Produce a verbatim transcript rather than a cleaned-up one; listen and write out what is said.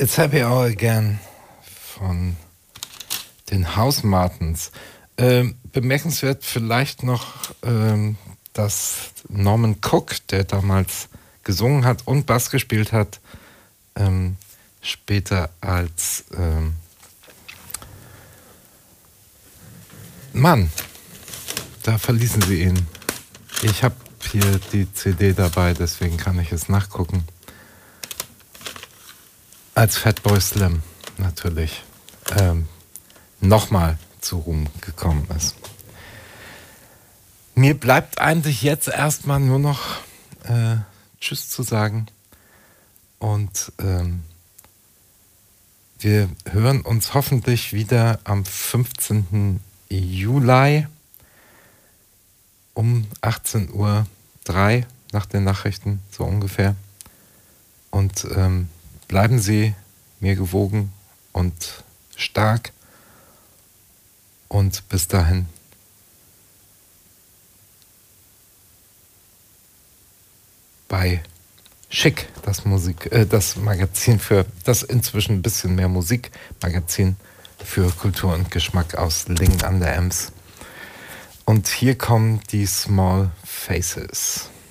It's Happy Hour Again von den House Martins. Ähm, bemerkenswert vielleicht noch, ähm, dass Norman Cook, der damals gesungen hat und Bass gespielt hat, ähm, später als ähm, Mann, da verließen sie ihn. Ich habe hier die C D dabei, deswegen kann ich es nachgucken. Als Fatboy Slim natürlich ähm, nochmal zu Ruhm gekommen ist. Mir bleibt eigentlich jetzt erstmal nur noch äh, Tschüss zu sagen und ähm, wir hören uns hoffentlich wieder am fünfzehnten Juli um achtzehn Uhr drei nach den Nachrichten, so ungefähr. Und ähm, bleiben Sie mir gewogen und stark. Und bis dahin. Bei Schick, das Musik, äh, das Magazin für das inzwischen ein bisschen mehr Musikmagazin für Kultur und Geschmack aus Lingen an der Ems. Und hier kommen die Small Faces.